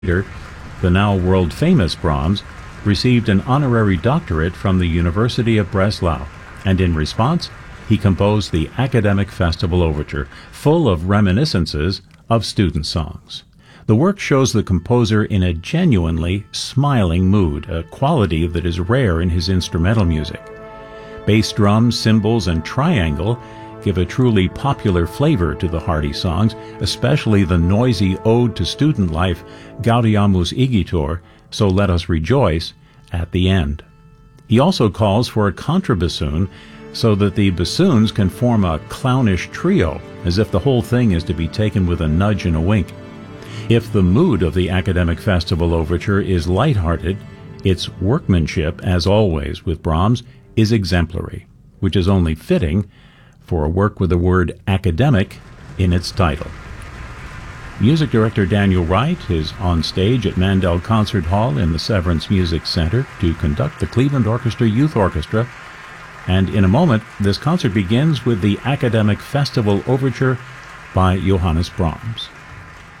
Later, the now world-famous Brahms received an honorary doctorate from the University of Breslau, and in response, he composed the Academic Festival Overture, full of reminiscences of student songs. The work shows the composer in a genuinely smiling mood, a quality that is rare in his instrumental music. Bass drums, cymbals, and triangle give a truly popular flavor to the hearty songs, especially the noisy ode to student life, Gaudeamus Igitur, So Let Us Rejoice, at the end. He also calls for a contrabassoon so that the bassoons can form a clownish trio, as if the whole thing is to be taken with a nudge and a wink. If the mood of the Academic Festival Overture is lighthearted, its workmanship, as always with Brahms, is exemplary, which is only fitting for a work with the word academic in its title. Music director Daniel Wright is on stage at Mandel Concert Hall in the Severance Music Center to conduct the Cleveland Orchestra Youth Orchestra, and in a moment this concert begins with the Academic Festival Overture by Johannes Brahms.